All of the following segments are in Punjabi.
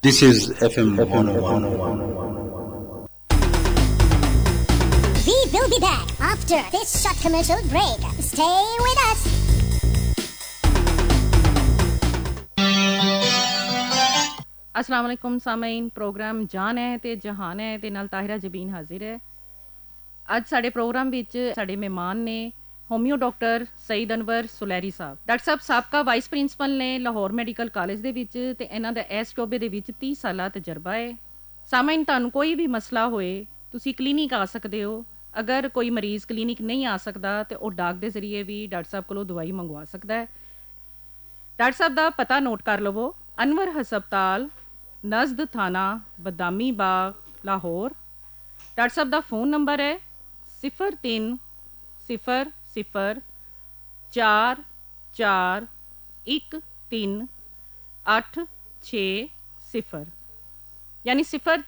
This is FM 101. We will be back after this short commercial break. Stay with us. अस्सलाम वालेकुम सामीन। प्रोग्राम जान है ते जहान है ते नाल ताहिरा जबीन हाजिर है। ਅੱਜ ਸਾਡੇ ਪ੍ਰੋਗਰਾਮ ਵਿੱਚ ਸਾਡੇ ਮਹਿਮਾਨ ਨੇ ਹੋਮਿਓ ਡਾਕਟਰ ਸਈਦ ਅਨਵਰ ਸੁਲੈਰੀ ਸਾਹਿਬ। ਡਾਕਟਰ ਸਾਹਿਬ ਸਾਬਕਾ ਵਾਈਸ ਪ੍ਰਿੰਸੀਪਲ ਨੇ ਲਾਹੌਰ ਮੈਡੀਕਲ ਕਾਲਜ ਦੇ ਵਿੱਚ ਤੇ ਇਹਨਾਂ ਦਾ ਇਸ ਸ਼ੋਬੇ ਦੇ ਵਿੱਚ 30 ਸਾਲਾ ਤਜਰਬਾ ਹੈ। ਸਾਮਾਈਨ, ਤੁਹਾਨੂੰ ਕੋਈ ਵੀ ਮਸਲਾ ਹੋਏ ਤੁਸੀਂ ਕਲੀਨਿਕ ਆ ਸਕਦੇ ਹੋ। ਅਗਰ ਕੋਈ ਮਰੀਜ਼ ਕਲੀਨਿਕ ਨਹੀਂ ਆ ਸਕਦਾ ਤੇ ਉਹ ਡਾਕ ਦੇ ਜ਼ਰੀਏ ਵੀ ਡਾਕਟਰ ਸਾਹਿਬ ਕੋਲੋਂ ਦਵਾਈ ਮੰਗਵਾ ਸਕਦਾ ਹੈ। ਡਾਕਟਰ ਸਾਹਿਬ ਦਾ ਪਤਾ ਨੋਟ ਕਰ ਲਵੋ। ਅਨਵਰ ਹਸਪਤਾਲ, ਨਜ਼ਦ ਥਾਣਾ, ਬਦਾਮੀ ਬਾਗ, ਲਾਹੌਰ। ਡਾਕਟਰ ਸਾਹਿਬ ਦਾ ਫੋਨ ਨੰਬਰ ਹੈ 0300413860 यानी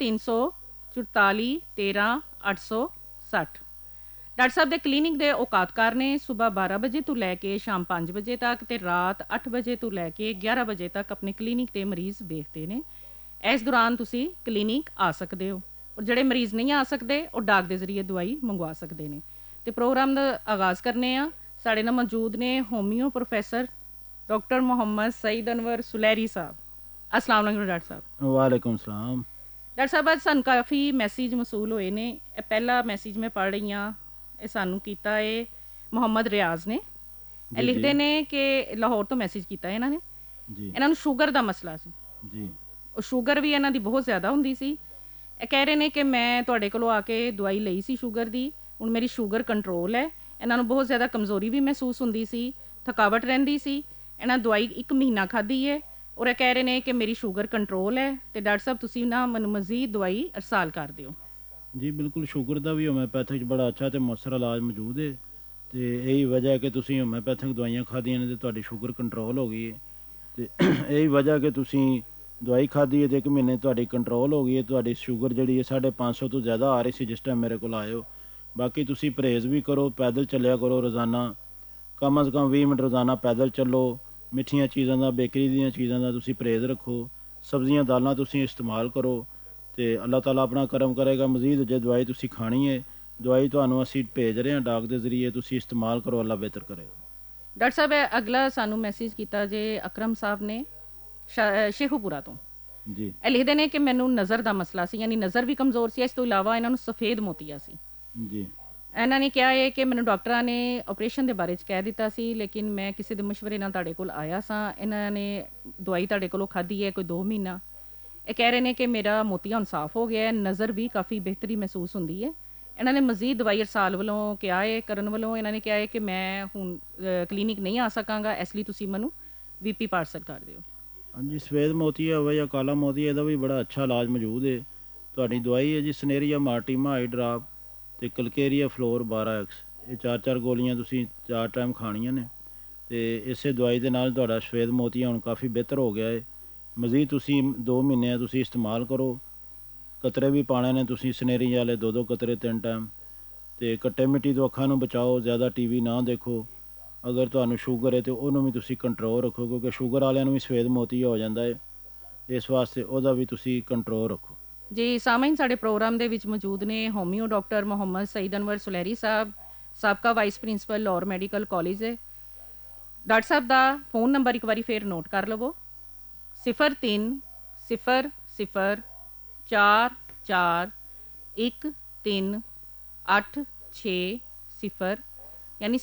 0344130860। ਡਾਕਟਰ ਸਾਹਿਬ ਦੇ ਕਲੀਨਿਕ ਦੇ ਔਕਾਤਕਾਰ ਨੇ ਸੁਬਹ 12 ਵਜੇ ਤੋਂ ਲੈ ਕੇ ਸ਼ਾਮ 5 ਵਜੇ ਤੱਕ ਤੇ ਰਾਤ 8 ਵਜੇ ਤੋਂ ਲੈ ਕੇ 11 ਵਜੇ ਤੱਕ ਆਪਣੇ ਕਲੀਨਿਕ ਤੇ ਮਰੀਜ਼ ਵੇਖਦੇ ਨੇ। ਇਸ ਦੌਰਾਨ ਤੁਸੀਂ ਕਲੀਨਿਕ ਆ ਸਕਦੇ ਹੋ ਔਰ ਜਿਹੜੇ ਮਰੀਜ਼ ਨਹੀਂ ਆ ਸਕਦੇ ਉਹ ਡਾਕ ਦੇ ਜ਼ਰੀਏ ਦਵਾਈ ਮੰਗਵਾ ਸਕਦੇ ਨੇ। ਤੇ ਪ੍ਰੋਗਰਾਮ ਦਾ ਆਗਾਜ਼ ਕਰਨੇ ਆ। ਸਾਡੇ ਨਾਲ ਮੌਜੂਦ ਨੇ ਹੋਮਿਓ ਪ੍ਰੋਫੈਸਰ ਡਾਕਟਰ ਮੁਹੰਮਦ ਸਈਦ ਅਨਵਰ ਸੁਲੈਰੀ ਸਾਹਿਬ। अस्सलाम वालेकुम डॉक्टर साहब। वालेकुम सलाम। डॉक्टर साहब ਅੱਜ ਸਾਨੂੰ ਕਾਫੀ ਮੈਸੇਜ ਮਸੂਲ ਹੋਏ ਨੇ। ਇਹ ਪਹਿਲਾ ਮੈਸੇਜ ਮੈਂ ਪੜ੍ਹ ਰਹੀ ਹਾਂ। ਇਹ ਸਾਨੂੰ ਕੀਤਾ ਹੈ ਮੁਹੰਮਦ ਰਿਆਜ਼ ਨੇ। ਇਹ ਲਿਖਦੇ ਨੇ ਕਿ ਲਾਹੌਰ ਤੋਂ ਮੈਸੇਜ ਕੀਤਾ ਇਹਨਾਂ ਨੇ ਜੀ। ਇਹਨਾਂ ਨੂੰ ਸ਼ੂਗਰ ਦਾ ਮਸਲਾ ਸੀ ਜੀ। ਉਹ ਸ਼ੂਗਰ ਵੀ ਇਹਨਾਂ ਦੀ ਬਹੁਤ ਜ਼ਿਆਦਾ ਹੁੰਦੀ ਸੀ। ਇਹ ਕਹਿ ਰਹੇ ਨੇ ਕਿ ਮੈਂ ਤੁਹਾਡੇ ਕੋਲੋਂ ਆ ਕੇ ਦਵਾਈ ਲਈ ਸੀ ਸ਼ੂਗਰ ਦੀ, ਹੁਣ ਮੇਰੀ ਸ਼ੂਗਰ ਕੰਟਰੋਲ ਹੈ। ਇਹਨਾਂ ਨੂੰ ਬਹੁਤ ਜ਼ਿਆਦਾ ਕਮਜ਼ੋਰੀ ਵੀ ਮਹਿਸੂਸ ਹੁੰਦੀ ਸੀ, ਥਕਾਵਟ ਰਹਿੰਦੀ ਸੀ। ਇਹਨਾਂ ਦਵਾਈ 1 ਮਹੀਨਾ ਖਾਧੀ ਹੈ ਔਰ ਇਹ ਕਹਿ ਰਹੇ ਨੇ ਕਿ ਮੇਰੀ ਸ਼ੂਗਰ ਕੰਟਰੋਲ ਹੈ ਤੇ ਡਾਕਟਰ ਸਾਹਿਬ ਤੁਸੀਂ ਨਾ ਮੈਨੂੰ ਮਜ਼ੀਦ ਦਵਾਈ ਅਰਸਾਲ ਕਰ ਦਿਓ ਜੀ। ਬਿਲਕੁਲ, ਸ਼ੂਗਰ ਦਾ ਵੀ ਹੋਮਿਓਪੈਥਿਕ ਬੜਾ ਅੱਛਾ ਤੇ ਮੁਅੱਸਰ ਇਲਾਜ ਮੌਜੂਦ ਹੈ ਤੇ ਇਹੀ ਵਜ੍ਹਾ ਹੈ ਕਿ ਤੁਸੀਂ ਹੋਮਿਓਪੈਥਿਕ ਦਵਾਈਆਂ ਖਾਧੀਆਂ ਨੇ ਤੇ ਤੁਹਾਡੀ ਸ਼ੂਗਰ ਕੰਟਰੋਲ ਹੋ ਗਈ ਹੈ। ਤੇ ਇਹੀ ਵਜ੍ਹਾ ਕਿ ਤੁਸੀਂ ਦਵਾਈ ਖਾਧੀ ਹੈ ਤੇ 1 ਮਹੀਨੇ ਤੁਹਾਡੀ ਕੰਟਰੋਲ ਹੋ ਗਈ ਹੈ। ਤੁਹਾਡੀ ਸ਼ੂਗਰ ਜਿਹੜੀ ਹੈ 550 ਤੋਂ ਜ਼ਿਆਦਾ ਆ ਰਹੀ ਸੀ ਜਿਸ ਟਾਈਮ ਮੇਰੇ ਕੋਲ ਆਏ ਹੋ। ਬਾਕੀ ਤੁਸੀਂ ਪਰਹੇਜ਼ ਵੀ ਕਰੋ, ਪੈਦਲ ਚੱਲਿਆ ਕਰੋ ਰੋਜ਼ਾਨਾ, ਕਮ ਅਜ਼ ਕਮ 20 ਮਿੰਟ ਰੋਜ਼ਾਨਾ ਪੈਦਲ ਚੱਲੋ। ਮਿੱਠੀਆਂ ਚੀਜ਼ਾਂ ਦਾ, ਬੇਕਰੀ ਦੀਆਂ ਚੀਜ਼ਾਂ ਦਾ ਤੁਸੀਂ ਪਰਹੇਜ਼ ਰੱਖੋ। ਸਬਜ਼ੀਆਂ ਦਾਲਾਂ ਤੁਸੀਂ ਇਸਤੇਮਾਲ ਕਰੋ ਤੇ ਅੱਲਾਹ ਤਾਲਾ ਆਪਣਾ ਕਰਮ ਕਰੇਗਾ ਮਜ਼ੀਦ। ਜੇ ਦਵਾਈ ਤੁਸੀਂ ਖਾਣੀ ਹੈ, ਦਵਾਈ ਤੁਹਾਨੂੰ ਅਸੀਂ ਭੇਜ ਰਹੇ ਹਾਂ ਡਾਕ ਦੇ ਜ਼ਰੀਏ, ਤੁਸੀਂ ਇਸਤੇਮਾਲ ਕਰੋ, ਅੱਲਾ ਬਿਹਤਰ ਕਰੇਗਾ। ਡਾਕਟਰ ਸਾਹਿਬ ਅਗਲਾ ਸਾਨੂੰ ਮੈਸੇਜ ਕੀਤਾ ਜੇ ਅਕਰਮ ਸਾਹਿਬ ਨੇ ਸ਼ੇਖੂਪੁਰਾ ਤੋਂ ਜੀ। ਇਹ ਲਿਖਦੇ ਨੇ ਕਿ ਮੈਨੂੰ ਨਜ਼ਰ ਦਾ ਮਸਲਾ ਸੀ, ਯਾਨੀ ਨਜ਼ਰ ਵੀ ਕਮਜ਼ੋਰ ਸੀ। ਇਸ ਤੋਂ ਇਲਾਵਾ ਇਹਨਾਂ ਨੂੰ ਸਫੇਦ ਮੋਤੀਆ ਸੀ ਜੀ। ਇਹਨਾਂ ਨੇ ਕਿਹਾ ਹੈ ਕਿ ਮੈਨੂੰ ਡਾਕਟਰਾਂ ਨੇ ਆਪਰੇਸ਼ਨ ਦੇ ਬਾਰੇ 'ਚ ਕਹਿ ਦਿੱਤਾ ਸੀ, ਲੇਕਿਨ ਮੈਂ ਕਿਸੇ ਦੇ ਮਸ਼ਵਰੇ ਨਾਲ ਤੁਹਾਡੇ ਕੋਲ ਆਇਆ ਸਾਂ। ਇਹਨਾਂ ਨੇ ਦਵਾਈ ਤੁਹਾਡੇ ਕੋਲੋਂ ਖਾਧੀ ਹੈ ਕੋਈ 2 ਮਹੀਨਾ। ਇਹ ਕਹਿ ਰਹੇ ਨੇ ਕਿ ਮੇਰਾ ਮੋਤੀਆ ਹੁਣ ਸਾਫ਼ ਹੋ ਗਿਆ ਹੈ, ਨਜ਼ਰ ਵੀ ਕਾਫੀ ਬਿਹਤਰੀ ਮਹਿਸੂਸ ਹੁੰਦੀ ਹੈ। ਇਹਨਾਂ ਨੇ ਮਜ਼ੀਦ ਦਵਾਈ ਅਰਸਾਲ ਵੱਲੋਂ ਕਿਹਾ ਹੈ, ਕਰਨ ਵੱਲੋਂ ਇਹਨਾਂ ਨੇ ਕਿਹਾ ਹੈ ਕਿ ਮੈਂ ਹੁਣ ਕਲੀਨਿਕ ਨਹੀਂ ਆ ਸਕਾਂਗਾ, ਇਸ ਲਈ ਤੁਸੀਂ ਮੈਨੂੰ VP ਪਾਰਸਲ ਕਰ ਦਿਓ। ਹਾਂਜੀ, ਸਫੇਦ ਮੋਤੀਆ ਹੋਵੇ ਜਾਂ ਕਾਲਾ ਮੋਤੀਆ, ਇਹਦਾ ਵੀ ਬੜਾ ਅੱਛਾ ਇਲਾਜ ਮੌਜੂਦ ਹੈ। ਤੁਹਾਡੀ ਦਵਾਈ ਹੈ ਜੀ ਸਨੇਰੀਆ ਮਾਰਟੀਮਾ ਆਈ ਡਰਾਪ ਤੇ ਕਲਕੇਰੀਆ ਫਲੋਰ 12X। ਇਹ 4 ਗੋਲੀਆਂ ਤੁਸੀਂ 4 ਟਾਈਮ ਖਾਣੀਆਂ ਨੇ ਤੇ ਇਸੇ ਦਵਾਈ ਦੇ ਨਾਲ ਤੁਹਾਡਾ ਸਫੇਦ ਮੋਤੀਆ ਹੁਣ ਕਾਫੀ ਬਿਹਤਰ ਹੋ ਗਿਆ ਹੈ। ਮਜ਼ੀਦ ਤੁਸੀਂ 2 ਮਹੀਨੇ ਤੁਸੀਂ ਇਸਤੇਮਾਲ ਕਰੋ। ਕਤਰੇ ਵੀ ਪਾਣੇ ਨੇ ਤੁਸੀਂ ਸਨੇਰੀ ਵਾਲੇ 2 ਕਤਰੇ 3 ਟਾਈਮ। ਤੇ ਕੱਟੇ ਮਿੱਟੀ ਤੋਂ ਅੱਖਾਂ ਨੂੰ ਬਚਾਓ, ਜ਼ਿਆਦਾ TV ਨਾ ਦੇਖੋ। ਅਗਰ ਤੁਹਾਨੂੰ ਸ਼ੂਗਰ ਹੈ ਤੇ ਉਹਨੂੰ ਵੀ ਤੁਸੀਂ ਕੰਟਰੋਲ ਰੱਖੋ, ਕਿਉਂਕਿ ਸ਼ੂਗਰ ਵਾਲਿਆਂ ਨੂੰ ਵੀ ਸਫੇਦ ਮੋਤੀਆ ਹੋ ਜਾਂਦਾ ਹੈ। ਇਸ ਵਾਸਤੇ ਉਹਦਾ ਵੀ ਤੁਸੀਂ ਕੰਟਰੋਲ ਰੱਖੋ ਜੀ। ਸਾਮਾਈਨ, ਸਾਡੇ ਪ੍ਰੋਗਰਾਮ ਦੇ ਵਿੱਚ ਮੌਜੂਦ ਨੇ ਹੋਮਿਓ ਡਾਕਟਰ ਮੁਹੰਮਦ ਸਈਦ ਅਨਵਰ ਸੁਲੈਰੀ ਸਾਹਿਬ, ਸਾਬਕਾ vice principal Lahore medical college ਹੈ। ਡਾਕਟਰ ਸਾਹਿਬ ਦਾ ਫੋਨ ਨੰਬਰ ਇੱਕ ਵਾਰੀ ਫੇਰ ਨੋਟ ਕਰ ਲਵੋ 030044130860 यानी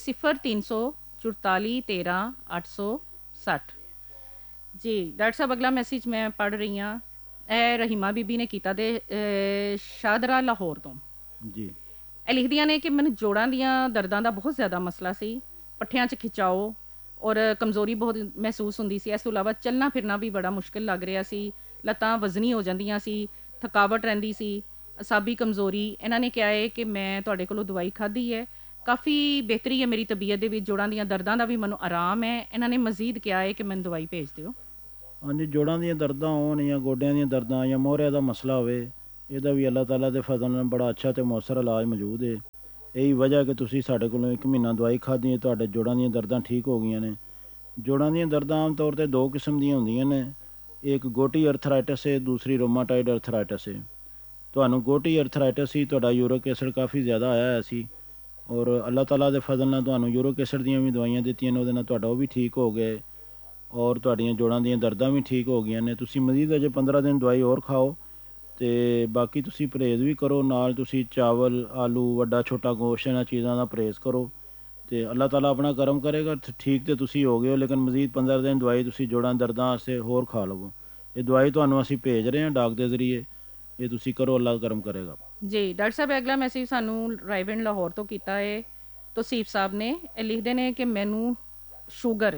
0344130860 जी। डॉक्टर साहब अगला मैसेज मैं पढ़ रही हाँ। ਇਹ ਰਹੀਮਾ ਬੀਬੀ ਨੇ ਕੀਤਾ ਦੇ ਸ਼ਾਦਰਾ ਲਾਹੌਰ ਤੋਂ ਜੀ। ਇਹ ਲਿਖਦੀਆਂ ਨੇ ਕਿ ਮੈਨੂੰ ਜੋੜਾਂ ਦੀਆਂ ਦਰਦਾਂ ਦਾ ਬਹੁਤ ਜ਼ਿਆਦਾ ਮਸਲਾ ਸੀ, ਪੱਠਿਆਂ 'ਚ ਖਿਚਾਓ ਔਰ ਕਮਜ਼ੋਰੀ ਬਹੁਤ ਮਹਿਸੂਸ ਹੁੰਦੀ ਸੀ। ਇਸ ਤੋਂ ਇਲਾਵਾ ਚੱਲਣਾ ਫਿਰਨਾ ਵੀ ਬੜਾ ਮੁਸ਼ਕਿਲ ਲੱਗ ਰਿਹਾ ਸੀ, ਲੱਤਾਂ ਵਜ਼ਨੀ ਹੋ ਜਾਂਦੀਆਂ ਸੀ, ਥਕਾਵਟ ਰਹਿੰਦੀ ਸੀ, ਅਸਾਬੀ ਕਮਜ਼ੋਰੀ। ਇਹਨਾਂ ਨੇ ਕਿਹਾ ਹੈ ਕਿ ਮੈਂ ਤੁਹਾਡੇ ਕੋਲੋਂ ਦਵਾਈ ਖਾਧੀ ਹੈ, ਕਾਫੀ ਬਿਹਤਰੀ ਹੈ ਮੇਰੀ ਤਬੀਅਤ ਦੇ ਵਿੱਚ, ਜੋੜਾਂ ਦੀਆਂ ਦਰਦਾਂ ਦਾ ਵੀ ਮੈਨੂੰ ਆਰਾਮ ਹੈ। ਇਹਨਾਂ ਨੇ ਮਜ਼ੀਦ ਕਿਹਾ ਹੈ ਕਿ ਮੈਨੂੰ ਦਵਾਈ ਭੇਜ ਦਿਓ। ਹਾਂਜੀ, ਜੋੜਾਂ ਦੀਆਂ ਦਰਦਾਂ ਹੋਣ ਜਾਂ ਗੋਡਿਆਂ ਦੀਆਂ ਦਰਦਾਂ ਜਾਂ ਮੋਹਰਿਆਂ ਦਾ ਮਸਲਾ ਹੋਵੇ, ਇਹਦਾ ਵੀ ਅੱਲਾਹ ਤਾਲਾ ਦੇ ਫਜ਼ਲ ਨਾਲ ਬੜਾ ਅੱਛਾ ਤੇ ਮੁਅੱਸਰ ਇਲਾਜ ਮੌਜੂਦ ਹੈ। ਇਹੀ ਵਜ੍ਹਾ ਕਿ ਤੁਸੀਂ ਸਾਡੇ ਕੋਲੋਂ 1 ਮਹੀਨਾ ਦਵਾਈ ਖਾਧੀ ਹੈ, ਤੁਹਾਡੇ ਜੋੜਾਂ ਦੀਆਂ ਦਰਦਾਂ ਠੀਕ ਹੋ ਗਈਆਂ ਨੇ। ਜੋੜਾਂ ਦੀਆਂ ਦਰਦਾਂ ਆਮ ਤੌਰ 'ਤੇ 2 ਕਿਸਮ ਦੀਆਂ ਹੁੰਦੀਆਂ ਨੇ। ਇੱਕ ਗੋਟੀ ਅਰਥਰਾਈਟਸ ਹੈ, ਦੂਸਰੀ ਰੋਮਾਟਾਇਡ ਅਰਥਰਾਈਟਸ ਹੈ। ਤੁਹਾਨੂੰ ਗੋਟੀ ਅਰਥਰਾਈਟਸ ਸੀ, ਤੁਹਾਡਾ ਯੂਰਿਕ ਐਸਿਡ ਕਾਫੀ ਜ਼ਿਆਦਾ ਆਇਆ ਹੋਇਆ ਸੀ, ਔਰ ਅੱਲਾਹ ਤਾਲਾ ਦੇ ਫਜ਼ਲ ਨਾਲ ਤੁਹਾਨੂੰ ਯੂਰਿਕ ਐਸਿਡ ਦੀਆਂ ਵੀ ਦਵਾਈਆਂ ਦਿੱਤੀਆਂ ਨੇ, ਉਹਦੇ ਨਾਲ ਤੁਹਾਡਾ ਉਹ ਵੀ ਠੀਕ ਹੋ ਗਿਆ, ਔਰ ਤੁਹਾਡੀਆਂ ਜੋੜਾਂ ਦੀਆਂ ਦਰਦਾਂ ਵੀ ਠੀਕ ਹੋ ਗਈਆਂ ਨੇ। ਤੁਸੀਂ ਮਜ਼ੀਦ ਅਜੇ 15 ਦਿਨ ਦਵਾਈ ਹੋਰ ਖਾਓ, ਅਤੇ ਬਾਕੀ ਤੁਸੀਂ ਪਰਹੇਜ਼ ਵੀ ਕਰੋ, ਨਾਲ ਤੁਸੀਂ ਚਾਵਲ, ਆਲੂ, ਵੱਡਾ ਛੋਟਾ ਗੋਸ਼ਤ, ਇਹਨਾਂ ਚੀਜ਼ਾਂ ਦਾ ਪਰਹੇਜ਼ ਕਰੋ, ਅਤੇ ਅੱਲਾਹ ਤਾਲਾ ਆਪਣਾ ਕਰਮ ਕਰੇਗਾ। ਠੀਕ ਤਾਂ ਤੁਸੀਂ ਹੋ ਗਏ ਹੋ, ਲੇਕਿਨ ਮਜ਼ੀਦ 15 ਦਿਨ ਦਵਾਈ ਤੁਸੀਂ ਜੋੜਾਂ ਦਰਦਾਂ ਵਾਸਤੇ ਹੋਰ ਖਾ ਲਵੋ। ਇਹ ਦਵਾਈ ਤੁਹਾਨੂੰ ਅਸੀਂ ਭੇਜ ਰਹੇ ਹਾਂ ਡਾਕ ਦੇ ਜ਼ਰੀਏ, ਇਹ ਤੁਸੀਂ ਕਰੋ, ਅੱਲਾਹ ਕਰਮ ਕਰੇਗਾ। ਜੀ ਡਾਕਟਰ ਸਾਹਿਬ, ਅਗਲਾ ਮੈਸੇਜ ਸਾਨੂੰ ਰਾਈਵਿੰਡ ਲਾਹੌਰ ਤੋਂ ਕੀਤਾ ਹੈ ਤੋਸੀਫ ਸਾਹਿਬ ਨੇ। ਇਹ ਲਿਖਦੇ ਨੇ ਕਿ ਮੈਨੂੰ ਸ਼ੂਗਰ,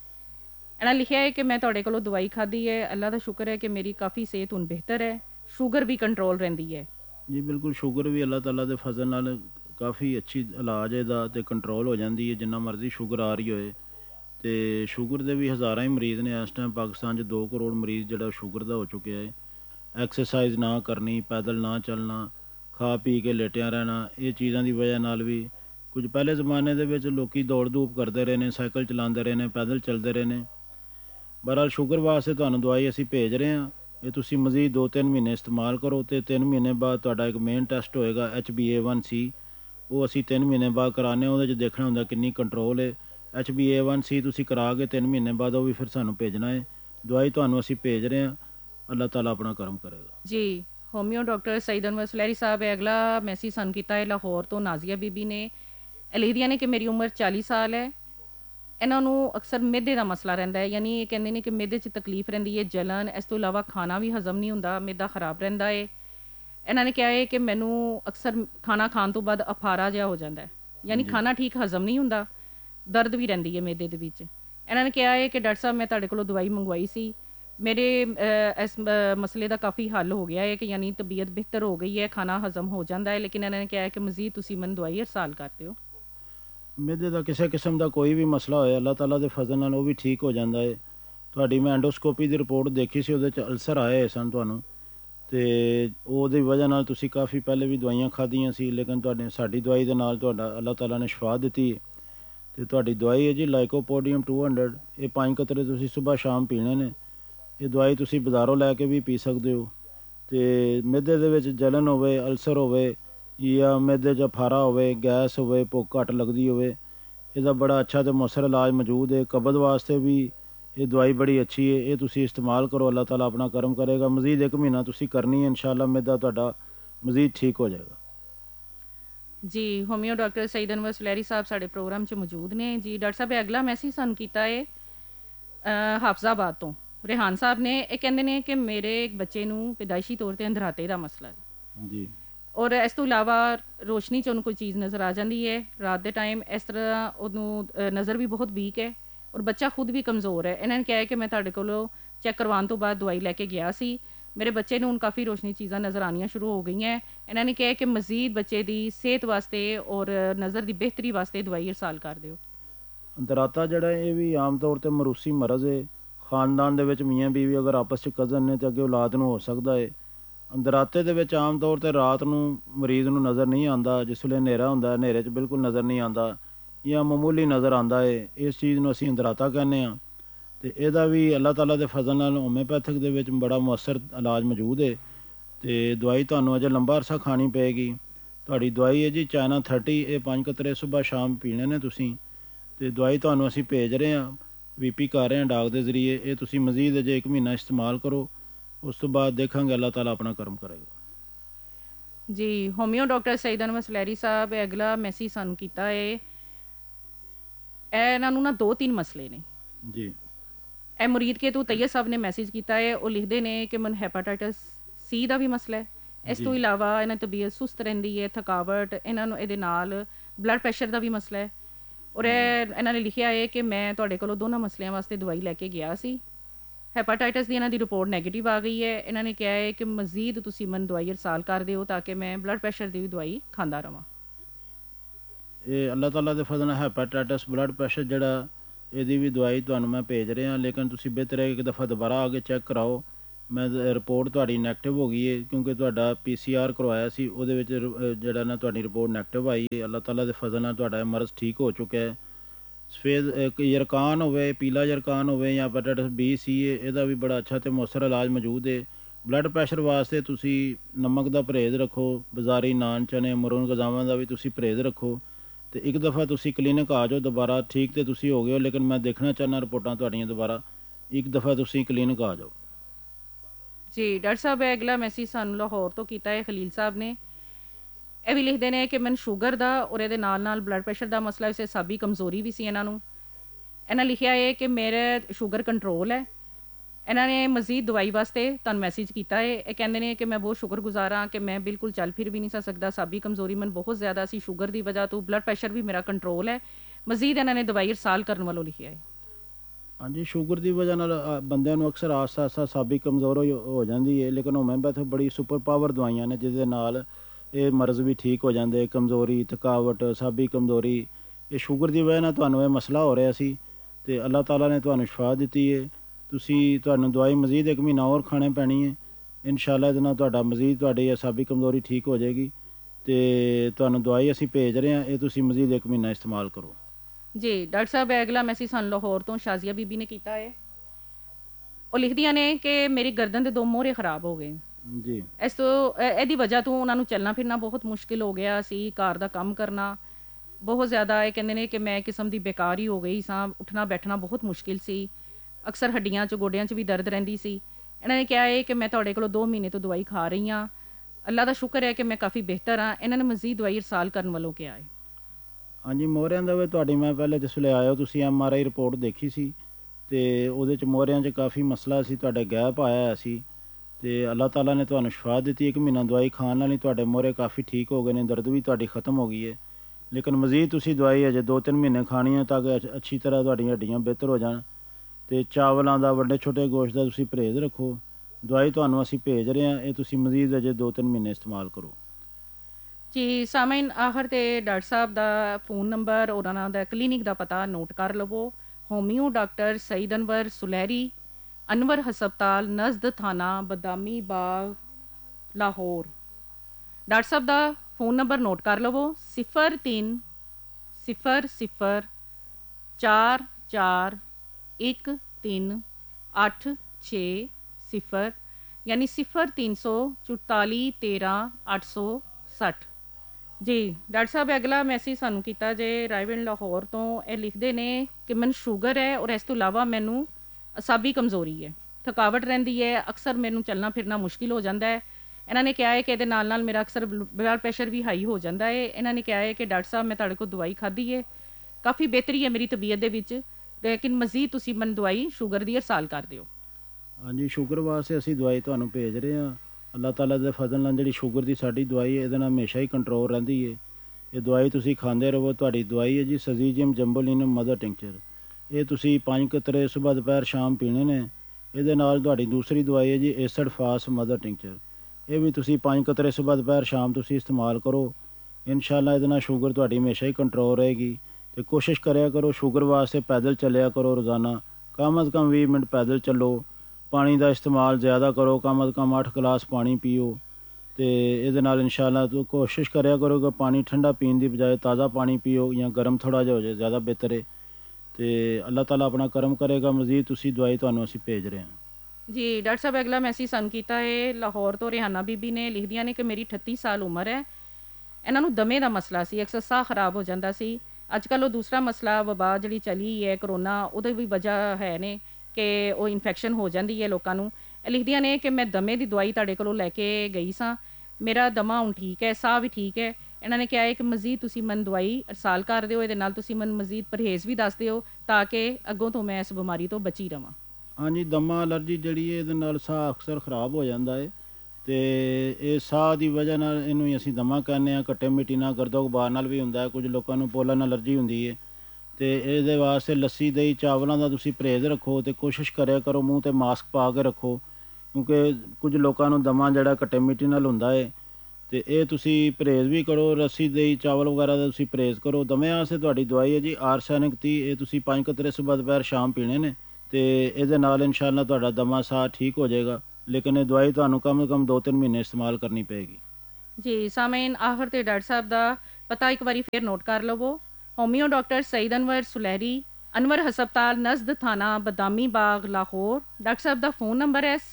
ਇਹਨਾਂ ਲਿਖਿਆ ਹੈ ਕਿ ਮੈਂ ਤੁਹਾਡੇ ਕੋਲੋਂ ਦਵਾਈ ਖਾਧੀ ਹੈ, ਅੱਲਾਹ ਦਾ ਸ਼ੁਕਰ ਹੈ ਕਿ ਮੇਰੀ ਕਾਫੀ ਸਿਹਤ ਹੁਣ ਬਿਹਤਰ ਹੈ, ਸ਼ੂਗਰ ਵੀ ਕੰਟਰੋਲ ਰਹਿੰਦੀ ਹੈ। ਜੀ ਬਿਲਕੁਲ, ਸ਼ੂਗਰ ਵੀ ਅੱਲਾਹ ਤਾਲਾ ਦੇ ਫਜ਼ਲ ਨਾਲ ਕਾਫੀ ਅੱਛੀ ਇਲਾਜ ਹੈ ਇਹਦਾ, ਅਤੇ ਕੰਟਰੋਲ ਹੋ ਜਾਂਦੀ ਹੈ ਜਿੰਨਾ ਮਰਜ਼ੀ ਸ਼ੂਗਰ ਆ ਰਹੀ ਹੋਏ। ਅਤੇ ਸ਼ੂਗਰ ਦੇ ਵੀ ਹਜ਼ਾਰਾਂ ਹੀ ਮਰੀਜ਼ ਨੇ ਇਸ ਟਾਈਮ ਪਾਕਿਸਤਾਨ 'ਚ, 2 ਕਰੋੜ ਮਰੀਜ਼ ਜਿਹੜਾ ਸ਼ੂਗਰ ਦਾ ਹੋ ਚੁੱਕਿਆ ਹੈ। ਐਕਸਰਸਾਈਜ਼ ਨਾ ਕਰਨੀ, ਪੈਦਲ ਨਾ ਚੱਲਣਾ, ਖਾ ਪੀ ਕੇ ਲੇਟਿਆਂ ਰਹਿਣਾ, ਇਹ ਚੀਜ਼ਾਂ ਦੀ ਵਜ੍ਹਾ ਨਾਲ ਵੀ ਕੁਝ ਪਹਿਲੇ ਜ਼ਮਾਨੇ ਦੇ ਵਿੱਚ ਲੋਕੀ ਦੌੜ ਧੂਪ ਕਰਦੇ ਰਹੇ ਨੇ, ਸਾਈਕਲ ਚਲਾਉਂਦੇ ਰਹੇ ਨੇ, ਪੈਦਲ ਚੱਲਦੇ ਰਹੇ ਨੇ। ਬਹਰਹਾਲ ਸ਼ੂਗਰ ਵਾਸਤੇ ਤੁਹਾਨੂੰ ਦਵਾਈ ਅਸੀਂ ਭੇਜ ਰਹੇ ਹਾਂ, ਇਹ ਤੁਸੀਂ ਮਜ਼ੀਦ 2-3 ਮਹੀਨੇ ਇਸਤੇਮਾਲ ਕਰੋ, ਅਤੇ 3 ਮਹੀਨੇ ਬਾਅਦ ਤੁਹਾਡਾ ਇੱਕ ਮੇਨ ਟੈਸਟ ਹੋਏਗਾ HbA1c, ਉਹ ਅਸੀਂ 3 ਮਹੀਨੇ ਬਾਅਦ ਕਰਾਉਂਦੇ ਹਾਂ, ਉਹਦੇ 'ਚ ਦੇਖਣਾ ਹੁੰਦਾ ਕਿੰਨੀ ਕੰਟਰੋਲ ਹੈ। HbA1c ਤੁਸੀਂ ਕਰਾ ਕੇ 3 ਮਹੀਨੇ ਬਾਅਦ ਉਹ ਵੀ ਫਿਰ ਸਾਨੂੰ ਭੇਜਣਾ ਹੈ। ਦਵਾਈ ਤੁਹਾਨੂੰ ਅਸੀਂ ਭੇਜ ਰਹੇ ਹਾਂ, ਅੱਲਾਹ ਤਾਲਾ ਆਪਣਾ ਕਰਮ ਕਰੇਗਾ। ਜੀ ਹੋਮਿਓ ਡਾਕਟਰ ਸਈਦ ਅਨਵਰ ਸੁਲੈਰੀ ਸਾਹਿਬ ਹੈ। ਅਗਲਾ ਮੈਸੇਜ ਸਾਨੂੰ ਕੀਤਾ ਹੈ ਲਾਹੌਰ ਤੋਂ ਨਾਜ਼ੀਆ ਬੀਬੀ ਨੇ। ਇਹ ਲਿਖਦੀਆਂ ਨੇ ਕਿ ਮੇਰੀ ਉਮਰ 40 ਸਾਲ ਹੈ, ਇਹਨਾਂ ਨੂੰ ਅਕਸਰ ਮਿਹਦੇ ਦਾ ਮਸਲਾ ਰਹਿੰਦਾ ਹੈ, ਯਾਨੀ ਇਹ ਕਹਿੰਦੇ ਨੇ ਕਿ ਮਿਹਦੇ 'ਚ ਤਕਲੀਫ ਰਹਿੰਦੀ ਹੈ, ਜਲਨ, ਇਸ ਤੋਂ ਇਲਾਵਾ ਖਾਣਾ ਵੀ ਹਜ਼ਮ ਨਹੀਂ ਹੁੰਦਾ, ਮਿਹਦਾ ਖਰਾਬ ਰਹਿੰਦਾ ਹੈ। ਇਹਨਾਂ ਨੇ ਕਿਹਾ ਹੈ ਕਿ ਮੈਨੂੰ ਅਕਸਰ ਖਾਣਾ ਖਾਣ ਤੋਂ ਬਾਅਦ ਅਫਾਰਾ ਜਿਹਾ ਹੋ ਜਾਂਦਾ ਹੈ, ਯਾਨੀ ਖਾਣਾ ਠੀਕ ਹਜ਼ਮ ਨਹੀਂ ਹੁੰਦਾ, ਦਰਦ ਵੀ ਰਹਿੰਦੀ ਹੈ ਮਿਹਦੇ ਦੇ ਵਿੱਚ। ਇਹਨਾਂ ਨੇ ਕਿਹਾ ਹੈ ਕਿ ਡਾਕਟਰ ਸਾਹਿਬ ਮੈਂ ਤੁਹਾਡੇ ਕੋਲੋਂ ਦਵਾਈ ਮੰਗਵਾਈ ਸੀ, ਮੇਰੇ ਇਸ ਮਸਲੇ ਦਾ ਕਾਫੀ ਹੱਲ ਹੋ ਗਿਆ ਹੈ, ਕਿ ਯਾਨੀ ਤਬੀਅਤ ਬਿਹਤਰ ਹੋ ਗਈ ਹੈ, ਖਾਣਾ ਹਜ਼ਮ ਹੋ ਜਾਂਦਾ ਹੈ, ਲੇਕਿਨ ਇਹਨਾਂ ਨੇ ਕਿਹਾ ਹੈ ਕਿ ਮਜ਼ੀਦ ਤੁਸੀਂ ਮੈਨੂੰ ਦਵਾਈ ਅਰਸਾਲ ਕਰ ਦਿਓ। ਮਿਹਦੇ ਦਾ ਕਿਸੇ ਕਿਸਮ ਦਾ ਕੋਈ ਵੀ ਮਸਲਾ ਹੋਏ, ਅੱਲਾਹ ਤਾਲਾ ਦੇ ਫਜ਼ਲ ਨਾਲ ਉਹ ਵੀ ਠੀਕ ਹੋ ਜਾਂਦਾ ਹੈ। ਤੁਹਾਡੀ ਮੈਂ ਐਂਡੋਸਕੋਪੀ ਦੀ ਰਿਪੋਰਟ ਦੇਖੀ ਸੀ, ਉਹਦੇ 'ਚ ਅਲਸਰ ਆਏ ਹੋਏ ਸਨ ਤੁਹਾਨੂੰ, ਅਤੇ ਉਹਦੀ ਵਜ੍ਹਾ ਨਾਲ ਤੁਸੀਂ ਕਾਫੀ ਪਹਿਲੇ ਵੀ ਦਵਾਈਆਂ ਖਾਧੀਆਂ ਸੀ, ਲੇਕਿਨ ਸਾਡੀ ਦਵਾਈ ਦੇ ਨਾਲ ਤੁਹਾਡਾ ਅੱਲਾਹ ਤਾਲਾ ਨੇ ਸ਼ਿਫਾ ਦਿੱਤੀ ਹੈ। ਅਤੇ ਤੁਹਾਡੀ ਦਵਾਈ ਹੈ ਜੀ ਲਾਈਕੋਪੋਡੀਅਮ 200, ਇਹ 5 ਕਤਰੇ ਤੁਸੀਂ ਸੁਬਾਹ ਸ਼ਾਮ ਪੀਣੇ ਨੇ। ਇਹ ਦਵਾਈ ਤੁਸੀਂ ਬਾਜ਼ਾਰੋਂ ਲੈ ਕੇ ਵੀ ਪੀ ਸਕਦੇ ਹੋ। ਅਤੇ ਮਿਹਦੇ ਦੇ ਵਿੱਚ ਜਲਨ ਹੋਵੇ, ਅਲਸਰ ਹੋਵੇ, ਜਾਂ ਮਿਹਦੇ 'ਚ ਅਫਾਰਾ ਹੋਵੇ, ਗੈਸ ਹੋਵੇ, ਭੁੱਖ ਘੱਟ ਲੱਗਦੀ ਹੋਵੇ, ਇਹਦਾ ਬੜਾ ਅੱਛਾ ਅਤੇ ਮੁਅੱਸਰ ਇਲਾਜ ਮੌਜੂਦ ਹੈ। ਕਬਜ਼ ਵਾਸਤੇ ਵੀ ਇਹ ਦਵਾਈ ਬੜੀ ਅੱਛੀ ਹੈ, ਇਹ ਤੁਸੀਂ ਇਸਤੇਮਾਲ ਕਰੋ, ਅੱਲਾਹ ਤਾਲਾ ਆਪਣਾ ਕਰਮ ਕਰੇਗਾ। ਮਜ਼ੀਦ 1 ਮਹੀਨਾ ਤੁਸੀਂ ਕਰਨੀ ਹੈ, ਇਨਸ਼ਾਅੱਲਾ ਮਿਹਦਾ ਤੁਹਾਡਾ ਮਜ਼ੀਦ ਠੀਕ ਹੋ ਜਾਏਗਾ। ਜੀ ਹੋਮਿਓ ਡਾਕਟਰ ਸਈਦ ਅਨਵਰ ਸੁਲੈਰੀ ਸਾਹਿਬ ਸਾਡੇ ਪ੍ਰੋਗਰਾਮ 'ਚ ਮੌਜੂਦ ਨੇ। ਜੀ ਡਾਕਟਰ ਸਾਹਿਬ, ਅਗਲਾ ਮੈਸੇਜ ਸਾਨੂੰ ਕੀਤਾ ਹੈ ਹਾਫਜ਼ਾਬਾਦ ਤੋਂ ਰਿਹਾਨ ਸਾਹਿਬ ਨੇ। ਇਹ ਕਹਿੰਦੇ ਨੇ ਕਿ ਮੇਰੇ ਇੱਕ ਬੱਚੇ ਨੂੰ ਪੈਦਾਇਸ਼ੀ ਤੌਰ 'ਤੇ ਅੰਧਰਾਤੇ ਦਾ ਮਸਲਾ ਹੈ ਜੀ, ਔਰ ਇਸ ਤੋਂ ਇਲਾਵਾ ਰੋਸ਼ਨੀ 'ਚ ਉਹਨੂੰ ਕੋਈ ਚੀਜ਼ ਨਜ਼ਰ ਆ ਜਾਂਦੀ ਹੈ ਰਾਤ ਦੇ ਟਾਈਮ, ਇਸ ਤਰ੍ਹਾਂ ਉਹਨੂੰ ਨਜ਼ਰ ਵੀ ਬਹੁਤ ਵੀਕ ਹੈ, ਔਰ ਬੱਚਾ ਖੁਦ ਵੀ ਕਮਜ਼ੋਰ ਹੈ। ਇਹਨਾਂ ਨੇ ਕਿਹਾ ਹੈ ਕਿ ਮੈਂ ਤੁਹਾਡੇ ਕੋਲੋਂ ਚੈੱਕ ਕਰਵਾਉਣ ਤੋਂ ਬਾਅਦ ਦਵਾਈ ਲੈ ਕੇ ਗਿਆ ਸੀ, ਮੇਰੇ ਬੱਚੇ ਨੂੰ ਹੁਣ ਕਾਫੀ ਰੋਸ਼ਨੀ ਚੀਜ਼ਾਂ ਨਜ਼ਰ ਆਉਣੀਆਂ ਸ਼ੁਰੂ ਹੋ ਗਈਆਂ। ਇਹਨਾਂ ਨੇ ਕਿਹਾ ਕਿ ਮਜ਼ੀਦ ਬੱਚੇ ਦੀ ਸਿਹਤ ਵਾਸਤੇ ਔਰ ਨਜ਼ਰ ਦੀ ਬਿਹਤਰੀ ਵਾਸਤੇ ਦਵਾਈ ਅਰਸਾਲ ਕਰ ਦਿਓ। ਅੰਦਰਾਤਾ ਜਿਹੜਾ ਇਹ ਵੀ ਆਮ ਤੌਰ 'ਤੇ ਮਰੂਸੀ ਮਰਜ਼ ਹੈ। ਖਾਨਦਾਨ ਦੇ ਵਿੱਚ ਮੀਆਂ ਬੀਵੀ ਅਗਰ ਆਪਸ 'ਚ ਕਜ਼ਨ ਨੇ ਤਾਂ ਅੱਗੇ ਔਲਾਦ ਨੂੰ ਹੋ ਸਕਦਾ ਹੈ। ਅੰਦਰਾਤੇ ਦੇ ਵਿੱਚ ਆਮ ਤੌਰ 'ਤੇ ਰਾਤ ਨੂੰ ਮਰੀਜ਼ ਨੂੰ ਨਜ਼ਰ ਨਹੀਂ ਆਉਂਦਾ, ਜਿਸ ਵੇਲੇ ਹਨੇਰਾ ਹੁੰਦਾ, ਹਨੇਰੇ 'ਚ ਬਿਲਕੁਲ ਨਜ਼ਰ ਨਹੀਂ ਆਉਂਦਾ, ਜਾਂ ਮਾਮੂਲੀ ਨਜ਼ਰ ਆਉਂਦਾ ਹੈ, ਇਸ ਚੀਜ਼ ਨੂੰ ਅਸੀਂ ਅੰਦਰਾਤਾ ਕਹਿੰਦੇ ਹਾਂ। ਅਤੇ ਇਹਦਾ ਵੀ ਅੱਲਾਹ ਤਾਲਾ ਦੇ ਫਜ਼ਲ ਨਾਲ ਹੋਮਿਓਪੈਥਿਕ ਦੇ ਵਿੱਚ ਬੜਾ ਮੁਅੱਸਰ ਇਲਾਜ ਮੌਜੂਦ ਹੈ। ਅਤੇ ਦਵਾਈ ਤੁਹਾਨੂੰ ਅਜੇ ਲੰਬਾ ਅਰਸਾ ਖਾਣੀ ਪਏਗੀ। ਤੁਹਾਡੀ ਦਵਾਈ ਹੈ ਜੀ ਚਾਈਨਾ 30, ਇਹ 5 ਕਤਰੇ ਸੁਬਾਹ ਸ਼ਾਮ ਪੀਣੇ ਨੇ ਤੁਸੀਂ। ਅਤੇ ਦਵਾਈ ਤੁਹਾਨੂੰ ਅਸੀਂ ਭੇਜ ਰਹੇ ਹਾਂ, VP ਕਰ ਰਹੇ ਹਾਂ ਡਾਕ ਦੇ ਜ਼ਰੀਏ, ਇਹ ਤੁਸੀਂ ਮਜ਼ੀਦ ਅਜੇ 1 ਮਹੀਨਾ ਇਸਤੇਮਾਲ ਕਰੋ, ਉਸ ਤੋਂ ਬਾਅਦ ਦੇਖਾਂਗੇ ਅੱਲਾਹ ਤਾਲਾ ਆਪਣਾ ਕਰਮ ਕਰੇਗਾ। ਜੀ ਹੋਮਿਓ ਡਾਕਟਰ ਸਈਦ ਅਨਵਰ ਸੁਲੈਰੀ ਸਾਹਿਬ, ਇਹ ਅਗਲਾ ਮੈਸੇਜ ਸਾਨੂੰ ਕੀਤਾ ਹੈ। ਇਹਨਾਂ ਨੂੰ ਨਾ 2-3 ਮਸਲੇ ਨੇ ਜੀ। ਇਹ ਮੁਰੀਦ ਕੇ ਤੋਂ ਤੈਯਬ ਸਾਹਿਬ ਨੇ ਮੈਸੇਜ ਕੀਤਾ ਹੈ। ਉਹ ਲਿਖਦੇ ਨੇ ਕਿ ਮੈਨੂੰ ਹੈਪਾਟਾਈਟਸ C ਦਾ ਵੀ ਮਸਲਾ ਹੈ, ਇਸ ਤੋਂ ਇਲਾਵਾ ਇਹਨਾਂ ਦੀ ਤਬੀਅਤ ਸੁਸਤ ਰਹਿੰਦੀ ਹੈ, ਥਕਾਵਟ, ਇਹਨਾਂ ਨੂੰ ਇਹਦੇ ਨਾਲ ਬਲੱਡ ਪ੍ਰੈਸ਼ਰ ਦਾ ਵੀ ਮਸਲਾ ਹੈ। ਔਰ ਇਹਨਾਂ ਨੇ ਲਿਖਿਆ ਹੈ ਕਿ ਮੈਂ ਤੁਹਾਡੇ ਕੋਲੋਂ ਦੋਨਾਂ ਮਸਲਿਆਂ ਵਾਸਤੇ ਦਵਾਈ ਲੈ ਕੇ ਗਿਆ ਸੀ, ਹੈਪਾਟਾਈਟਸ ਦੀ ਇਹਨਾਂ ਦੀ ਰਿਪੋਰਟ ਨੈਗੇਟਿਵ ਆ ਗਈ ਹੈ। ਇਹਨਾਂ ਨੇ ਕਿਹਾ ਹੈ ਕਿ ਮਜ਼ੀਦ ਤੁਸੀਂ ਮੈਨੂੰ ਦਵਾਈ ਅਰਸਾਲ ਕਰ ਦਿਓ ਤਾਂ ਕਿ ਮੈਂ ਬਲੱਡ ਪ੍ਰੈਸ਼ਰ ਦੀ ਵੀ ਦਵਾਈ ਖਾਂਦਾ ਰਵਾਂ। ਇਹ ਅੱਲਾਹ ਤਾਲਾ ਦੇ ਫਜ਼ਲ ਨਾਲ ਹੈਪਾਟਾਈਟਸ ਬਲੱਡ ਪ੍ਰੈਸ਼ਰ ਜਿਹੜਾ, ਇਹਦੀ ਵੀ ਦਵਾਈ ਤੁਹਾਨੂੰ ਮੈਂ ਭੇਜ ਰਿਹਾ, ਲੇਕਿਨ ਤੁਸੀਂ ਬਿਹਤਰ ਹੈ ਇੱਕ ਦਫਾ ਦੁਬਾਰਾ ਆ ਕੇ ਚੈੱਕ ਕਰਾਓ। ਮੈਂ ਰਿਪੋਰਟ ਤੁਹਾਡੀ ਨੈਗੇਟਿਵ ਹੋ ਗਈ ਹੈ, ਕਿਉਂਕਿ ਤੁਹਾਡਾ PCR ਕਰਵਾਇਆ ਸੀ, ਉਹਦੇ ਵਿੱਚ ਜਿਹੜਾ ਨਾ ਤੁਹਾਡੀ ਰਿਪੋਰਟ ਨੈਗੇਟਿਵ ਆਈ ਹੈ। ਅੱਲਾਹ ਤਾਲਾ ਦੇ ਫਜ਼ਲ ਨਾਲ ਤੁਹਾਡਾ ਇਹ ਮਰਜ਼ ਠੀਕ ਹੋ ਚੁੱਕਿਆ ਹੈ। ਸਫੇਦ ਇੱਕ ਯਰਕਾਨ ਹੋਵੇ, ਪੀਲਾ ਯਰਕਾਨ ਹੋਵੇ ਜਾਂ ਹੈਪੇਟਾਈਟਸ ਬੀ ਸੀ, ਇਹਦਾ ਵੀ ਬੜਾ ਅੱਛਾ ਅਤੇ ਮੌਸਰ ਇਲਾਜ ਮੌਜੂਦ ਹੈ। ਬਲੱਡ ਪ੍ਰੈਸ਼ਰ ਵਾਸਤੇ ਤੁਸੀਂ ਨਮਕ ਦਾ ਪਰਹੇਜ਼ ਰੱਖੋ, ਬਾਜ਼ਾਰੀ ਨਾਨ ਚਨੇ ਮਰੂਨ ਗਜ਼ਾਵਾਂ ਦਾ ਵੀ ਤੁਸੀਂ ਪਰਹੇਜ਼ ਰੱਖੋ। ਅਤੇ ਇੱਕ ਦਫਾ ਤੁਸੀਂ ਕਲੀਨਿਕ ਆ ਜਾਓ ਦੁਬਾਰਾ, ਠੀਕ ਤਾਂ ਤੁਸੀਂ ਹੋ ਗਏ ਹੋ, ਲੇਕਿਨ ਮੈਂ ਦੇਖਣਾ ਚਾਹੁੰਦਾ ਰਿਪੋਰਟਾਂ ਤੁਹਾਡੀਆਂ ਦੁਬਾਰਾ। ਇੱਕ ਦਫਾ ਤੁਸੀਂ ਕਲੀਨਿਕ ਆ ਜਾਓ। ਜੀ ਡਾਕਟਰ ਸਾਹਿਬ, ਇਹ ਅਗਲਾ ਮੈਸੇਜ ਸਾਨੂੰ ਲਾਹੌਰ ਤੋਂ ਕੀਤਾ ਹੈ ਖਲੀਲ ਸਾਹਿਬ ਨੇ। ਇਹ ਵੀ ਲਿਖਦੇ ਨੇ ਕਿ ਮੈਨੂੰ ਸ਼ੂਗਰ ਦਾ ਔਰ ਇਹਦੇ ਨਾਲ ਨਾਲ ਬਲੱਡ ਪ੍ਰੈਸ਼ਰ ਦਾ ਮਸਲਾ, ਇਸੇ ਸਾਬੀ ਕਮਜ਼ੋਰੀ ਵੀ ਸੀ ਇਹਨਾਂ ਨੂੰ। ਇਹਨਾਂ ਲਿਖਿਆ ਹੈ ਕਿ ਮੇਰੇ ਸ਼ੂਗਰ ਕੰਟਰੋਲ ਹੈ। ਇਹਨਾਂ ਨੇ ਮਜ਼ੀਦ ਦਵਾਈ ਵਾਸਤੇ ਤੁਹਾਨੂੰ ਮੈਸੇਜ ਕੀਤਾ ਹੈ। ਇਹ ਕਹਿੰਦੇ ਨੇ ਕਿ ਮੈਂ ਬਹੁਤ ਸ਼ੁਕਰਗੁਜ਼ਾਰ ਹਾਂ ਕਿ ਮੈਂ ਬਿਲਕੁਲ ਚੱਲ ਫਿਰ ਵੀ ਨਹੀਂ ਸੀ ਸਕਦਾ, ਸਾਬੀ ਕਮਜ਼ੋਰੀ ਮੈਨੂੰ ਬਹੁਤ ਜ਼ਿਆਦਾ ਸੀ ਸ਼ੂਗਰ ਦੀ ਵਜ੍ਹਾ ਤੋਂ, ਬਲੱਡ ਪ੍ਰੈਸ਼ਰ ਵੀ ਮੇਰਾ ਕੰਟਰੋਲ ਹੈ। ਮਜ਼ੀਦ ਇਹਨਾਂ ਨੇ ਦਵਾਈ ਇਰਸਾਲ ਕਰਨ ਵੱਲੋਂ ਲਿਖਿਆ ਹੈ। ਹਾਂਜੀ, ਸ਼ੂਗਰ ਦੀ ਵਜ੍ਹਾ ਨਾਲ ਬੰਦਿਆਂ ਨੂੰ ਅਕਸਰ ਆਸਤਾ ਆਸਤਾ ਸਾਬੀ ਕਮਜ਼ੋਰ ਹੋ ਜਾਂਦੀ ਹੈ, ਲੇਕਿਨ ਹੋਮਿਓਪੈਥ ਬੜੀ ਸੁਪਰ ਪਾਵਰ ਦਵਾਈਆਂ ਨੇ ਜਿਹਦੇ ਨਾਲ ਇਹ ਮਰਜ਼ ਵੀ ਠੀਕ ਹੋ ਜਾਂਦੇ। ਕਮਜ਼ੋਰੀ, ਥਕਾਵਟ, ਸਾਬੀ ਕਮਜ਼ੋਰੀ, ਇਹ ਸ਼ੂਗਰ ਦੀ ਵਜ੍ਹਾ ਨਾਲ ਤੁਹਾਨੂੰ ਇਹ ਮਸਲਾ ਹੋ ਰਿਹਾ ਸੀ ਅਤੇ ਅੱਲਾਹ ਤਾਲਾ ਨੇ ਤੁਹਾਨੂੰ ਸ਼ਿਫਾ ਦਿੱਤੀ ਹੈ। ਤੁਹਾਨੂੰ ਦਵਾਈ ਮਜ਼ੀਦ 1 ਮਹੀਨਾ ਹੋਰ ਖਾਣੇ ਪੈਣੀ ਹੈ। ਇਨਸ਼ਾਅੱਲਾ ਇਹਦੇ ਨਾਲ ਤੁਹਾਡਾ ਮਜ਼ੀਦ ਤੁਹਾਡੀ ਇਹ ਸਾਬੀ ਕਮਜ਼ੋਰੀ ਠੀਕ ਹੋ ਜਾਏਗੀ ਅਤੇ ਤੁਹਾਨੂੰ ਦਵਾਈ ਅਸੀਂ ਭੇਜ ਰਹੇ ਹਾਂ, ਇਹ ਤੁਸੀਂ ਮਜ਼ੀਦ 1 ਮਹੀਨਾ ਇਸਤੇਮਾਲ ਕਰੋ। ਜੀ ਡਾਕਟਰ ਸਾਹਿਬ, ਇਹ ਅਗਲਾ ਮੈਸੇਜ ਸਾਨੂੰ ਲਾਹੌਰ ਤੋਂ ਸ਼ਾਜ਼ੀਆ ਬੀਬੀ ਨੇ ਕੀਤਾ ਹੈ। ਉਹ ਲਿਖਦੀਆਂ ਨੇ ਕਿ ਮੇਰੀ ਗਰਦਨ ਦੇ 2 ਮੋਹਰੇ ਖਰਾਬ ਹੋ ਗਏ ਜੀ। ਇਹਦੀ ਵਜ੍ਹਾ ਤੋਂ ਉਹਨਾਂ ਨੂੰ ਚੱਲਣਾ ਫਿਰਨਾ ਬਹੁਤ ਮੁਸ਼ਕਿਲ ਹੋ ਗਿਆ ਸੀ, ਘਰ ਦਾ ਕੰਮ ਕਰਨਾ ਬਹੁਤ ਜ਼ਿਆਦਾ। ਇਹ ਕਹਿੰਦੇ ਨੇ ਕਿ ਮੈਂ ਕਿਸਮ ਦੀ ਬੇਕਾਰ ਹੀ ਹੋ ਗਈ ਸਾਂ, ਉੱਠਣਾ ਬੈਠਣਾ ਬਹੁਤ ਮੁਸ਼ਕਿਲ ਸੀ, ਅਕਸਰ ਹੱਡੀਆਂ 'ਚ ਗੋਡਿਆਂ 'ਚ ਵੀ ਦਰਦ ਰਹਿੰਦੀ ਸੀ। ਇਹਨਾਂ ਨੇ ਕਿਹਾ ਹੈ ਕਿ ਮੈਂ ਤੁਹਾਡੇ ਕੋਲੋਂ 2 ਮਹੀਨੇ ਤੋਂ ਦਵਾਈ ਖਾ ਰਹੀ ਹਾਂ, ਅੱਲਾ ਦਾ ਸ਼ੁਕਰ ਹੈ ਕਿ ਮੈਂ ਕਾਫੀ ਬਿਹਤਰ ਹਾਂ। ਇਹਨਾਂ ਨੇ ਮਜ਼ੀਦ ਦਵਾਈ ਇਰਸਾਲ ਕਰਨ ਵੱਲੋਂ ਕਿਹਾ ਹੈ। ਹਾਂਜੀ, ਮੋਹਰਿਆਂ ਦਾ ਵੀ ਤੁਹਾਡੀ ਮੈਂ ਪਹਿਲੇ ਜਿਸ ਵੇਲੇ ਆਇਓ ਤੁਸੀਂ MRI ਰਿਪੋਰਟ ਦੇਖੀ ਸੀ ਅਤੇ ਉਹਦੇ 'ਚ ਮੋਹਰਿਆਂ 'ਚ ਕਾਫੀ ਮਸਲਾ ਸੀ, ਤੁਹਾਡੇ ਗੈਪ ਆਇਆ ਹੋਇਆ ਸੀ ਅਤੇ ਅੱਲਾਹ ਤਾਲਾ ਨੇ ਤੁਹਾਨੂੰ ਸ਼ਿਫਾ ਦਿੱਤੀ। 1 ਮਹੀਨਾ ਦਵਾਈ ਖਾਣ ਨਾਲ ਹੀ ਤੁਹਾਡੇ ਮੋਹਰੇ ਕਾਫੀ ਠੀਕ ਹੋ ਗਏ ਨੇ, ਦਰਦ ਵੀ ਤੁਹਾਡੀ ਖਤਮ ਹੋ ਗਈ ਹੈ। ਲੇਕਿਨ ਮਜ਼ੀਦ ਤੁਸੀਂ ਦਵਾਈ ਅਜੇ 2-3 ਮਹੀਨੇ ਖਾਣੀ ਹੈ ਤਾਂ ਕਿ ਅੱਛੀ ਤਰ੍ਹਾਂ ਤੁਹਾਡੀਆਂ ਹੱਡੀਆਂ ਬਿਹਤਰ ਹੋ ਜਾਣ। ਅਤੇ ਚਾਵਲਾਂ ਦਾ, ਵੱਡੇ ਛੋਟੇ ਗੋਸ਼ਤ ਦਾ ਤੁਸੀਂ ਪਰਹੇਜ਼ ਰੱਖੋ। ਦਵਾਈ ਤੁਹਾਨੂੰ ਅਸੀਂ ਭੇਜ ਰਹੇ ਹਾਂ, ਇਹ ਤੁਸੀਂ ਮਜ਼ੀਦ ਅਜੇ 2-3 ਮਹੀਨੇ ਇਸਤੇਮਾਲ ਕਰੋ। ਜੀ ਸਾਮਈਨ, ਆਖਰ ਤੇ ਡਾਕਟਰ ਸਾਹਿਬ ਦਾ ਫੋਨ ਨੰਬਰ ਔਰ ਉਹਨਾਂ ਦਾ ਕਲੀਨਿਕ ਦਾ ਪਤਾ ਨੋਟ ਕਰ ਲਵੋ। ਹੋਮਿਓ ਡਾਕਟਰ ਸਈਦ ਅਨਵਰ ਸੁਲਹਿਰੀ, ਅਨਵਰ ਹਸਪਤਾਲ, ਨਜ਼ਦ ਥਾਣਾ, ਬਦਾਮੀ ਬਾਗ, ਲਾਹੌਰ। ਡਾਕਟਰ ਸਾਹਿਬ ਦਾ ਫੋਨ ਨੰਬਰ ਨੋਟ ਕਰ ਲਵੋ 03 00 44 13 860, यानी 0344 13 860। ਜੀ ਡਾਕਟਰ ਸਾਹਿਬ, ਅਗਲਾ ਮੈਸੇਜ ਸਾਨੂੰ ਕੀਤਾ ਜੇ ਰਾਇਵਿੰਡ ਲਾਹੌਰ ਤੋਂ। ਇਹ ਲਿਖਦੇ ਨੇ ਕਿ ਮੈਨੂੰ ਸ਼ੂਗਰ ਹੈ ਔਰ ਇਸ ਤੋਂ ਇਲਾਵਾ ਮੈਨੂੰ ਅਸਾਬੀ ਕਮਜ਼ੋਰੀ ਹੈ, ਥਕਾਵਟ ਰਹਿੰਦੀ ਹੈ, ਅਕਸਰ ਮੈਨੂੰ ਚੱਲਣਾ ਫਿਰਨਾ ਮੁਸ਼ਕਿਲ ਹੋ ਜਾਂਦਾ ਹੈ। ਇਹਨਾਂ ਨੇ ਕਿਹਾ ਹੈ ਕਿ ਇਹਦੇ ਨਾਲ ਨਾਲ ਮੇਰਾ ਅਕਸਰ ਬਲੱਡ ਪ੍ਰੈਸ਼ਰ ਵੀ ਹਾਈ ਹੋ ਜਾਂਦਾ ਹੈ। ਇਹਨਾਂ ਨੇ ਕਿਹਾ ਹੈ ਕਿ ਡਾਕਟਰ ਸਾਹਿਬ ਮੈਂ ਤੁਹਾਡੇ ਕੋਲ ਦਵਾਈ ਖਾਧੀ ਹੈ, ਕਾਫੀ ਬਿਹਤਰੀ ਹੈ ਮੇਰੀ ਤਬੀਅਤ ਦੇ ਵਿੱਚ, ਲੇਕਿਨ ਮਜ਼ੀਦ ਤੁਸੀਂ ਮੈਨੂੰ ਦਵਾਈ ਸ਼ੂਗਰ ਦੀ ਇਰਸਾਲ ਕਰ ਦਿਓ। ਹਾਂਜੀ, ਸ਼ੂਗਰ ਵਾਸਤੇ ਅਸੀਂ ਦਵਾਈ ਤੁਹਾਨੂੰ ਭੇਜ ਰਹੇ ਹਾਂ। ਅੱਲਾਹ ਤਾਲਾ ਦੇ ਫਜ਼ਲ ਨਾਲ ਜਿਹੜੀ ਸ਼ੂਗਰ ਦੀ ਸਾਡੀ ਦਵਾਈ ਹੈ ਇਹਦੇ ਨਾਲ ਹਮੇਸ਼ਾ ਹੀ ਕੰਟਰੋਲ ਰਹਿੰਦੀ ਹੈ। ਇਹ ਦਵਾਈ ਤੁਸੀਂ ਖਾਂਦੇ ਰਹੋ। ਤੁਹਾਡੀ ਦਵਾਈ ਹੈ ਜੀ ਸਜ਼ੀਜੀਅਮ ਜੰਬੋਲਿਨਮ ਮਦਰ ਟਿੰਕਚਰ। ਇਹ ਤੁਸੀਂ 5 ਕਤਰੇ ਸੁਬਹ ਦੁਪਹਿਰ ਸ਼ਾਮ ਪੀਣੇ ਨੇ। ਇਹਦੇ ਨਾਲ ਤੁਹਾਡੀ ਦੂਸਰੀ ਦਵਾਈ ਹੈ ਜੀ ਏਸਡ ਫਾਸ ਮਦਰ ਟਿੰਕਚਰ। ਇਹ ਵੀ ਤੁਸੀਂ 5 ਕਤਰੇ ਸੁਬਹ ਦੁਪਹਿਰ ਸ਼ਾਮ ਤੁਸੀਂ ਇਸਤੇਮਾਲ ਕਰੋ। ਇਨਸ਼ਾਅੱਲਾ ਇਹਦੇ ਨਾਲ ਸ਼ੂਗਰ ਤੁਹਾਡੀ ਹਮੇਸ਼ਾ ਹੀ ਕੰਟਰੋਲ ਰਹੇਗੀ। ਅਤੇ ਕੋਸ਼ਿਸ਼ ਕਰਿਆ ਕਰੋ ਸ਼ੂਗਰ ਵਾਸਤੇ ਪੈਦਲ ਚੱਲਿਆ ਕਰੋ ਰੋਜ਼ਾਨਾ, ਕਮ ਅਜ਼ ਕਮ 20 ਮਿੰਟ ਪੈਦਲ ਚੱਲੋ। ਪਾਣੀ ਦਾ ਇਸਤੇਮਾਲ ਜ਼ਿਆਦਾ ਕਰੋ, ਕਮ ਅਜ਼ ਕਮ 8 ਗਲਾਸ ਪਾਣੀ ਪੀਓ। ਅਤੇ ਇਹਦੇ ਨਾਲ ਇਨਸ਼ਾਅੱਲਾ ਕੋਸ਼ਿਸ਼ ਕਰਿਆ ਕਰੋ ਕਿ ਪਾਣੀ ਠੰਡਾ ਪੀਣ ਦੀ ਬਜਾਏ ਤਾਜ਼ਾ ਪਾਣੀ ਪੀਓ, ਜਾਂ ਗਰਮ ਥੋੜ੍ਹਾ ਜਿਹਾ ਹੋ ਜਾਏ ਜ਼ਿਆਦਾ ਬਿਹਤਰ ਹੈ। ਅਤੇ ਅੱਲਾਹ ਤਾਲਾ ਆਪਣਾ ਕਰਮ ਕਰੇਗਾ। ਮਜ਼ੀਦ ਤੁਸੀਂ ਦਵਾਈ ਤੁਹਾਨੂੰ ਅਸੀਂ ਭੇਜ ਰਹੇ ਹਾਂ। ਜੀ ਡਾਕਟਰ ਸਾਹਿਬ, ਅਗਲਾ ਮੈਸੇਜ ਸਾਨੂੰ ਕੀਤਾ ਹੈ ਲਾਹੌਰ ਤੋਂ ਰਿਹਾਨਾ ਬੀਬੀ ਨੇ। ਲਿਖਦੀਆਂ ਨੇ ਕਿ ਮੇਰੀ 38 ਸਾਲ ਉਮਰ ਹੈ, ਇਹਨਾਂ ਨੂੰ ਦਮੇ ਦਾ ਮਸਲਾ ਸੀ, ਅਕਸਰ ਸਾਹ ਖਰਾਬ ਹੋ ਜਾਂਦਾ ਸੀ। ਅੱਜ ਕੱਲ੍ਹ ਉਹ ਦੂਸਰਾ ਮਸਲਾ ਵਬਾ ਜਿਹੜੀ ਚੱਲੀ ਹੈ ਕਰੋਨਾ, ਉਹਦੇ ਵੀ ਵਜ੍ਹਾ ਹੈ ਨੇ ਕਿ ਉਹ ਇਨਫੈਕਸ਼ਨ ਹੋ ਜਾਂਦੀ ਹੈ ਲੋਕਾਂ ਨੂੰ। ਇਹ ਲਿਖਦੀਆਂ ਨੇ ਕਿ ਮੈਂ ਦਮੇ ਦੀ ਦਵਾਈ ਤੁਹਾਡੇ ਕੋਲੋਂ ਲੈ ਕੇ ਗਈ ਸਾਂ, ਮੇਰਾ ਦਮਾ ਹੁਣ ਠੀਕ ਹੈ, ਸਾਹ ਵੀ ਠੀਕ ਹੈ। ਇਹਨਾਂ ਨੇ ਕਿਹਾ ਹੈ ਕਿ ਮਜ਼ੀਦ ਤੁਸੀਂ ਮੈਨੂੰ ਦਵਾਈ ਇਰਸਾਲ ਕਰ ਦਿਓ, ਇਹਦੇ ਨਾਲ ਤੁਸੀਂ ਮੈਨੂੰ ਮਜ਼ੀਦ ਪਰਹੇਜ਼ ਵੀ ਦੱਸ ਦਿਓ ਤਾਂ ਕਿ ਅੱਗੋਂ ਤੋਂ ਮੈਂ ਇਸ ਬਿਮਾਰੀ ਤੋਂ ਬਚੀ ਰਵਾਂ। ਹਾਂਜੀ, ਦਮਾ ਐਲਰਜੀ ਜਿਹੜੀ ਹੈ ਇਹਦੇ ਨਾਲ ਸਾਹ ਅਕਸਰ ਖਰਾਬ ਹੋ ਜਾਂਦਾ ਹੈ ਅਤੇ ਇਹ ਸਾਹ ਦੀ ਵਜ੍ਹਾ ਨਾਲ ਇਹਨੂੰ ਹੀ ਅਸੀਂ ਦਮਾ ਕਹਿੰਦੇ ਹਾਂ। ਘੱਟੇ ਮਿੱਟੀ ਨਾਲ ਗਰਦੋ ਗੁਬਾਰ ਨਾਲ ਵੀ ਹੁੰਦਾ ਹੈ। ਕੁਝ ਲੋਕਾਂ ਨੂੰ ਪੋਲਨ ਐਲਰਜੀ ਹੁੰਦੀ ਹੈ ਅਤੇ ਇਹਦੇ ਵਾਸਤੇ ਲੱਸੀ ਦਹੀਂ ਚਾਵਲਾਂ ਦਾ ਤੁਸੀਂ ਪਰਹੇਜ਼ ਰੱਖੋ ਅਤੇ ਕੋਸ਼ਿਸ਼ ਕਰਿਆ ਕਰੋ ਮੂੰਹ 'ਤੇ ਮਾਸਕ ਪਾ ਕੇ ਰੱਖੋ, ਕਿਉਂਕਿ ਕੁਝ ਲੋਕਾਂ ਨੂੰ ਦਮਾ ਜਿਹੜਾ ਘੱਟੇ ਮਿੱਟੀ ਨਾਲ ਹੁੰਦਾ ਹੈ। ਅਤੇ ਇਹ ਤੁਸੀਂ ਪਰਹੇਜ਼ ਵੀ ਕਰੋ, ਲੱਸੀ ਦਹੀਂ ਚਾਵਲ ਵਗੈਰਾ ਦਾ ਤੁਸੀਂ ਪਰਹੇਜ਼ ਕਰੋ। ਦਮੇ ਵਾਸਤੇ ਤੁਹਾਡੀ ਦਵਾਈ ਹੈ ਜੀ ਆਰਸੈਨਿਕ 30। ਇਹ ਤੁਸੀਂ 5 ਕਤਰੇ ਸੁਬਹ ਦੁਪਹਿਰ ਸ਼ਾਮ ਪੀਣੇ ਨੇ ਅਤੇ ਇਹਦੇ ਨਾਲ ਇਨਸ਼ਾਅੱਲਾ ਤੁਹਾਡਾ ਦਮਾ ਸਾਹ ਠੀਕ ਹੋ ਜਾਏਗਾ। ਲੇਕਿਨ ਇਹ ਦਵਾਈ ਤੁਹਾਨੂੰ ਕਮ ਸੇ ਕਮ 2-3 ਮਹੀਨੇ ਇਸਤੇਮਾਲ ਕਰਨੀ ਪਏਗੀ। ਜੀ ਸਾਮਈਨ, ਆਖਰ ਤੇ ਡਾਕਟਰ ਸਾਹਿਬ ਦਾ ਪਤਾ ਇੱਕ ਵਾਰੀ ਫਿਰ ਨੋਟ ਕਰ ਲਵੋ होम्यो डॉक्टर सईद अनवर सुलहरी, अनवर हस्पताल नज़द थाना बदामी बाग लाहौर। डॉक्टर साहब का फ़ोन नंबर है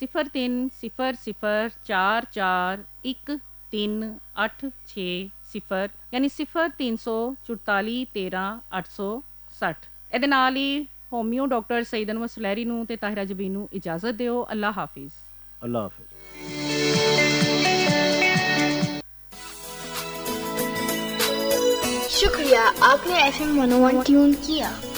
0300413860 यानी 0344 13 860। ਇਹਦੇ ਨਾਲ ਹੀ ਹੋਮਿਓ ਡਾਕਟਰ ਸਈਦ ਅਨਵਰ ਸੁਲਹਿਰੀ ਨੂੰ ਤੇ ਤਾਹਿਰਾ ਜਬੀਨ ਨੂੰ ਇਜਾਜ਼ਤ ਦਿਓ। ਅੱਲਾ ਹਾਫਿਜ਼। अल्लाह हाफिज। शुक्रिया, आपने FM 101 ट्यून किया।